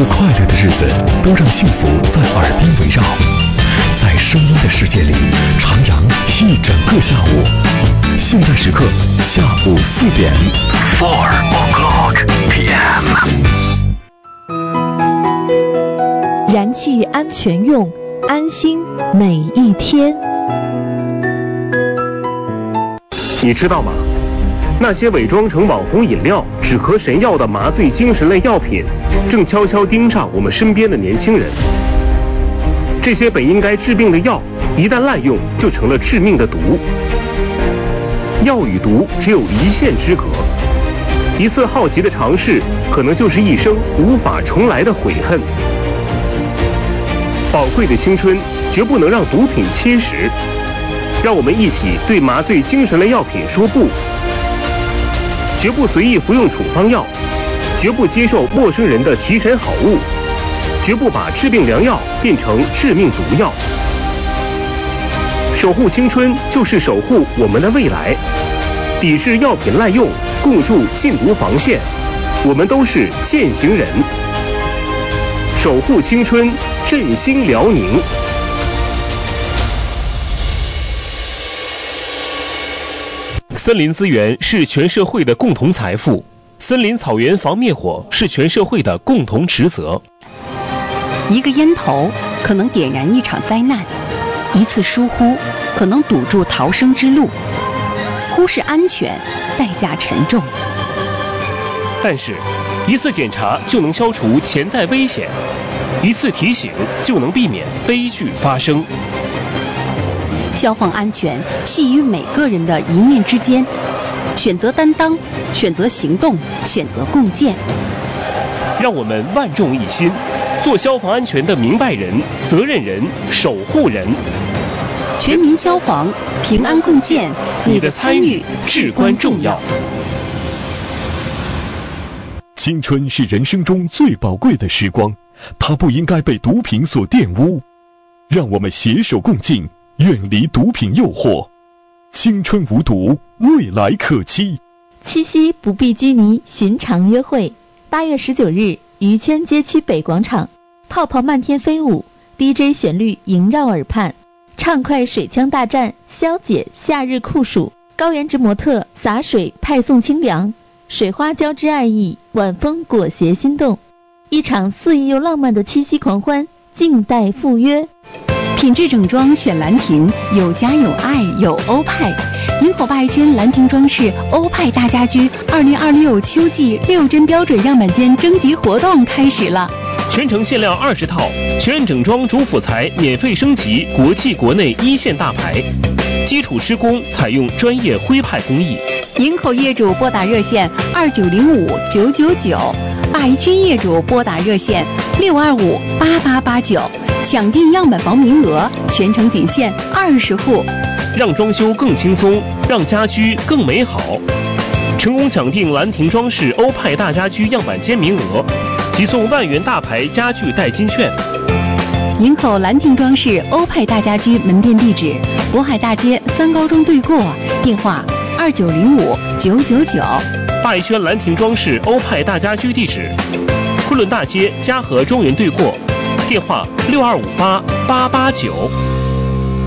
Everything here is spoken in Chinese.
个快乐的日子都让幸福在耳边围绕，在声音的世界里徜徉一整个下午。现在时刻下午4点，4 o'clock p.m. 燃气安全用，安心每一天。 你知道吗？那些伪装成网红饮料、止咳神药的麻醉精神类药品，正悄悄盯上我们身边的年轻人。这些本应该治病的药，一旦滥用，就成了致命的毒。药与毒只有一线之隔，一次好奇的尝试，可能就是一生无法重来的悔恨。宝贵的青春绝不能让毒品侵蚀，让我们一起对麻醉精神类药品说不，绝不随意服用处方药，绝不接受陌生人的提神好物，绝不把治病良药变成致命毒药。守护青春就是守护我们的未来，抵制药品滥用，共筑禁毒防线，我们都是践行人。守护青春，振兴辽宁。森林资源是全社会的共同财富，森林草原防灭火是全社会的共同职责。 一个烟头可能点燃一场灾难，一次疏忽可能堵住逃生之路，忽视安全，代价沉重。 但是，一次检查就能消除潜在危险，一次提醒就能避免悲剧发生。 消防安全系于每个人的一念之间，选择担当，选择行动，选择共建。 让我们万众一心，做消防安全的明白人、责任人、守护人。 全民消防，平安共建，你的参与至关重要。 青春是人生中最宝贵的时光，它不应该被毒品所玷污。让我们携手共进，远离毒品诱惑。青春无毒，未来可期。 七夕不必拘泥寻常约会，8月19日，渔圈街区北广场，泡泡漫天飞舞， DJ 旋律萦绕耳畔，畅快水枪大战，消解夏日酷暑，高颜值模特洒水派送清凉，水花交织爱意，晚风裹挟心动，一场肆意又浪漫的七夕狂欢，静待赴约。 品质整装选兰亭，有家有爱有欧派。营口鲅鱼圈兰亭装饰欧派大家居2026秋季6针标准样板间征集活动开始了， 全程限量20套，全整装主辅材免费升级国际国内一线大牌，基础施工采用专业徽派工艺。 营口业主拨打热线2905-999，鲅鱼圈业主拨打热线625-8889，抢订样板房名额，全程仅限20户。 让装修更轻松，让家居更美好。成功抢订兰亭装饰欧派大家居样板间名额，即送万元大牌家具代金券。 营口兰亭装饰欧派大家居门店地址：渤海大街3高中对过，电话2905-999。 鲅鱼圈兰亭装饰欧派大家居地址：昆仑大街嘉禾中原对过，电话6258-889。